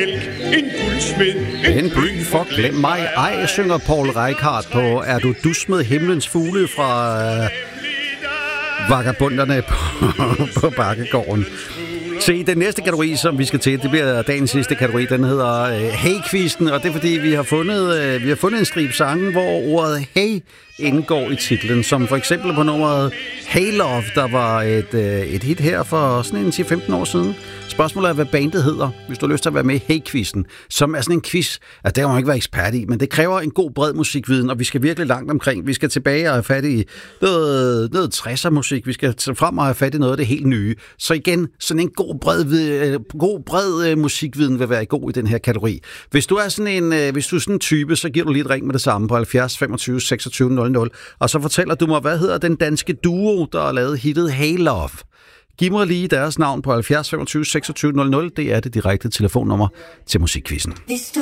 En guldsmed, En by for glem mig ej, synger Paul Reichhardt på Er du dus med himlens fugle fra vagabunderne på Bakkegården. Se, den næste kategori, som vi skal til, det bliver dagens sidste kategori. Den hedder Hey-quizzen, og det er fordi, vi har fundet en stribe sange, hvor ordet hey indgår i titlen, som for eksempel på nummeret Hey Love, der var et hit her for sådan en 10-15 år siden. Spørgsmålet er, hvad bandet hedder, hvis du har lyst til at være med i Hey-quizzen, som er sådan en quiz. Altså, det har man ikke været ekspert i, men det kræver en god bred musikviden, og vi skal virkelig langt omkring. Vi skal tilbage og have fat i noget 60'er musik. Vi skal frem og have fat i noget af det helt nye. Så igen, sådan en god bred musikviden vil være god i den her kategori. Hvis du er sådan en type, så giver du lige et ring med det samme på 70 25 26 00, og så fortæller du mig, hvad hedder den danske duo, der har lavet hittet Hey Love. Giv mig lige deres navn på 70 25 26 00. Det er det direkte telefonnummer til musikquizzen.